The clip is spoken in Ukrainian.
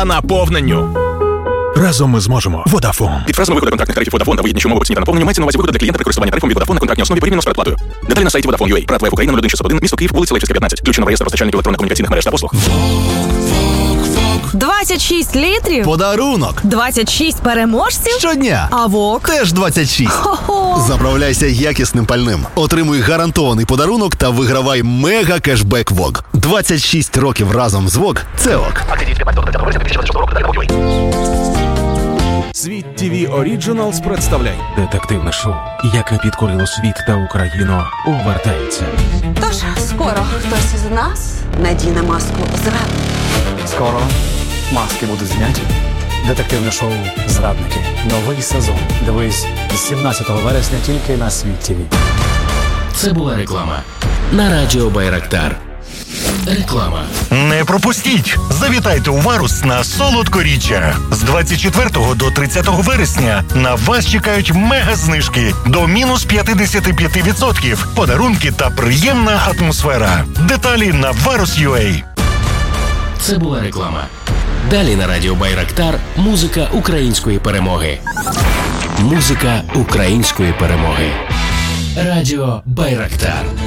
наповненню. Разом ми зможемо. Vodafone. Під фразами виходу контрактних тарифів Vodafone та вигідніші умови по ціні та наповнення мається на увазі вигоду для клієнта при користуванні тарифом від Vodafone на контрактній основі порівняно з передплатою. Деталі на сайті Vodafone.ua. Прат ВФ Україна 0161, місто Київ, вулиця Лейпцизька, 15. Включено в реєстр постачальників електронно-комунікаційних мереж та послуг. 26 літрів? Подарунок. 26 переможців? Щодня. А ВОК? Теж 26. Хо-хо. Заправляйся якісним пальним. Отримуй гарантований подарунок та вигравай мега кешбек ВОК. 26 років разом з ВОК – це ОК. Світ ТВ Originals представляє детективне шоу, яке підкорило світ та Україну, повертається. Тож, скоро хтось із нас надіне маску зрадника. Скоро маски будуть зняті. Детективне шоу «Зрадники». Новий сезон. Дивись з 17 вересня тільки на Світ ТВ. Це була реклама на радіо Байрактар. Реклама. Не пропустіть! Завітайте у Варус на солодкоріччя. З 24 до 30 вересня на вас чекають мега-знижки до мінус 55%, подарунки та приємна атмосфера. Деталі на varus.ua. Це була реклама. Далі на радіо Байрактар музика української перемоги. Музика української перемоги. Радіо Байрактар.